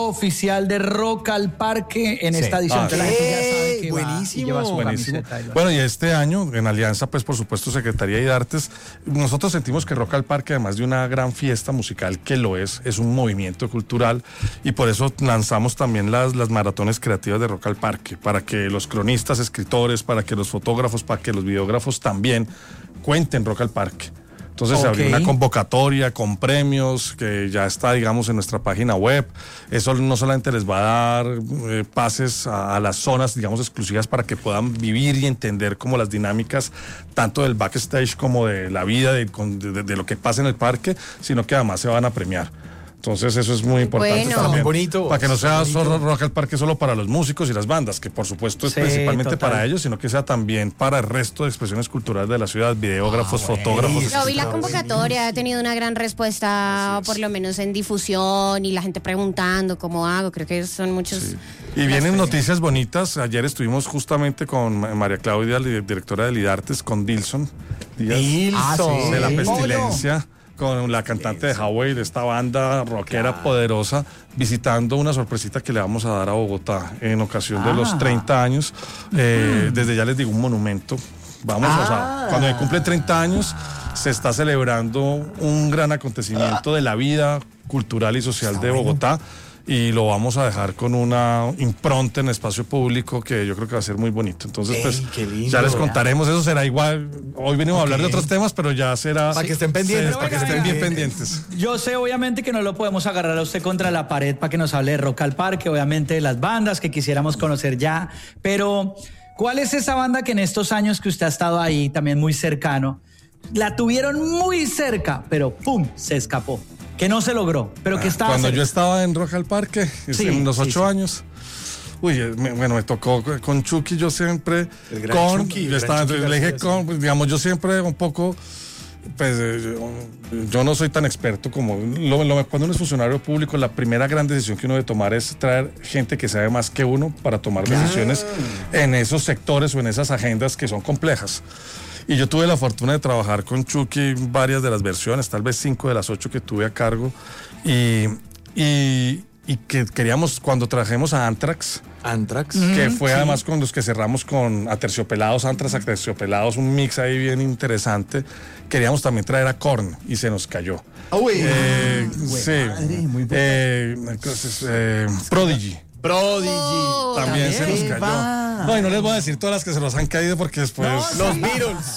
Oficial de Rock al Parque en esta edición. La gente ya sabe que buenísimo, lleva su buenísimo. Bueno, y este año, en alianza, pues por supuesto, Secretaría de Artes, nosotros sentimos que Rock al Parque, además de una gran fiesta musical, que lo es un movimiento cultural, y por eso lanzamos también las maratones creativas de Rock al Parque, para que los cronistas, escritores, para que los fotógrafos, para que los videógrafos también cuenten Rock al Parque. Entonces se abrió una convocatoria con premios que ya está, digamos, en nuestra página web. Eso no solamente les va a dar pases a las zonas, digamos, exclusivas para que puedan vivir y entender como las dinámicas tanto del backstage como de la vida, de lo que pasa en el parque, sino que además se van a premiar. Entonces eso es muy importante también, bonito, para que no sea solo Rock al Parque solo para los músicos y las bandas, que por supuesto es principalmente para ellos, sino que sea también para el resto de expresiones culturales de la ciudad, videógrafos, fotógrafos. Yo vi la convocatoria, ha tenido una gran respuesta, por lo menos en difusión, y la gente preguntando cómo hago, creo que son muchos... Sí. Y vienen noticias bonitas. Ayer estuvimos justamente con María Claudia, directora de Lidartes, con Dilson Díaz, de La Pestilencia, con la cantante de Hawaii, de esta banda rockera poderosa, visitando una sorpresita que le vamos a dar a Bogotá en ocasión de los 30 años. Desde ya les digo, un monumento. Vamos, o sea, cuando me cumple 30 años, se está celebrando un gran acontecimiento de la vida cultural y social de Bogotá. Y lo vamos a dejar con una impronta en espacio público que yo creo que va a ser muy bonito. Entonces, pues, ya les contaremos. Eso será igual. Hoy venimos a hablar de otros temas, pero ya será... Para que estén pendientes. Para que estén bien pendientes. Yo sé, obviamente, que no lo podemos agarrar a usted contra la pared para que nos hable de Rock al Parque, obviamente, de las bandas que quisiéramos conocer ya. Pero, ¿cuál es esa banda que en estos años que usted ha estado ahí, también muy cercano, la tuvieron muy cerca, pero ¡pum!, se escapó? Que no se logró, pero que estaba... Cuando yo estaba en Rock al Parque, en los 8 años, me tocó con Chucky, yo siempre... digamos, yo siempre un poco... Pues yo no soy tan experto como... cuando uno es funcionario público, la primera gran decisión que uno debe tomar es traer gente que sabe más que uno para tomar decisiones en esos sectores o en esas agendas que son complejas. Y yo tuve la fortuna de trabajar con Chucky varias de las versiones, tal vez 5 de las 8 que tuve a cargo. Y que queríamos, cuando trajimos a Anthrax, que fue además con los que cerramos con Aterciopelados, Anthrax Aterciopelados, un mix ahí bien interesante. Queríamos también traer a Korn y se nos cayó. Prodigy. También se nos cayó. No, y no les voy a decir todas las que se nos han caído porque después... Los Beatles.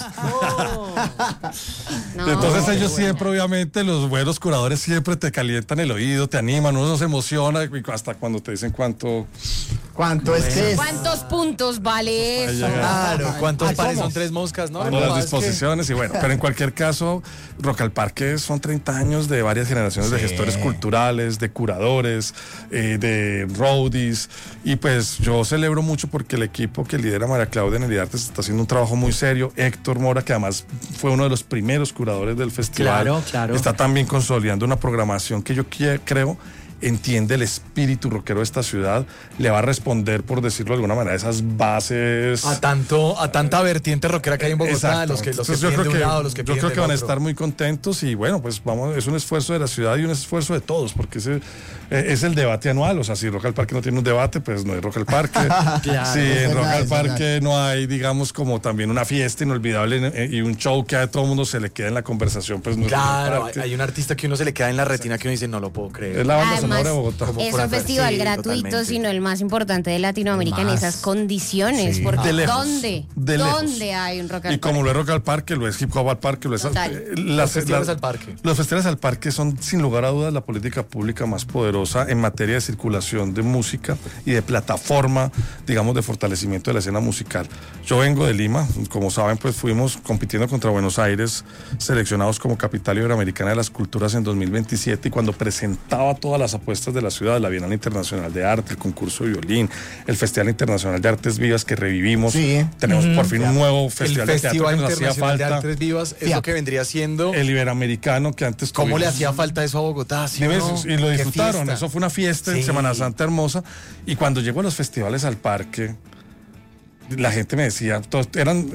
Entonces ellos siempre, obviamente, los buenos curadores siempre te calientan el oído, te animan, uno se emociona hasta cuando te dicen cuánto es que es. ¿Cuántos puntos vale eso? Claro, ¿cuántos pares son 3 moscas, no? Las disposiciones y bueno, pero en cualquier caso, Rock al Parque son 30 años de varias generaciones de gestores culturales, de curadores, de roadies, y pues yo celebro mucho porque el equipo que lidera María Claudia en el Lidartes está haciendo un trabajo muy serio. Héctor Mora, que además fue uno de los primeros curadores del festival, está también consolidando una programación que yo creo entiende el espíritu rockero de esta ciudad, le va a responder, por decirlo de alguna manera, esas bases a tanta vertiente rockera que hay en Bogotá. Los que piden de un lado, los que piden del otro. Yo creo que van a estar muy contentos y bueno, pues vamos, es un esfuerzo de la ciudad y un esfuerzo de todos, porque es el debate anual. O sea, si Rock al Parque no tiene un debate, pues no es Rock al Parque. Si en Rock al Parque no hay, digamos, como también una fiesta inolvidable y un show que a todo el mundo se le queda en la conversación, pues no es Rock al Parque. Hay un artista que uno se le queda en la retina que uno dice, no lo puedo creer. Es la banda sonora de Bogotá. Es un festival gratuito, sino el más importante de Latinoamérica en esas condiciones. Porque ¿dónde hay un Rock al Parque? Y como lo es Rock al Parque, lo es Hip Hop al Parque, lo es los festivales al parque. Los festivales al parque son, sin lugar a dudas, la política pública más poderosa en materia de circulación de música y de plataforma, digamos, de fortalecimiento de la escena musical. Yo vengo de Lima, como saben, pues fuimos compitiendo contra Buenos Aires, seleccionados como capital iberoamericana de las culturas en 2027, y cuando presentaba todas las apuestas de la ciudad, la Bienal Internacional de Arte, el concurso de violín, el Festival Internacional de Artes Vivas que revivimos, tenemos por fin un nuevo festival de teatro que nos hacía falta. De Artes Vivas es lo que vendría siendo el Iberoamericano que antes ¿Cómo tuvimos. le hacía falta eso a Bogotá? ¿Sí, y lo disfrutaron, eso fue una fiesta en Semana Santa hermosa, y cuando llego a los festivales al parque, la gente me decía, eran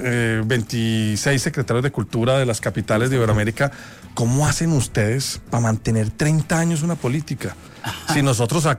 26 secretarios de cultura de las capitales de Iberoamérica, ¿cómo hacen ustedes para mantener 30 años una política? Si nosotros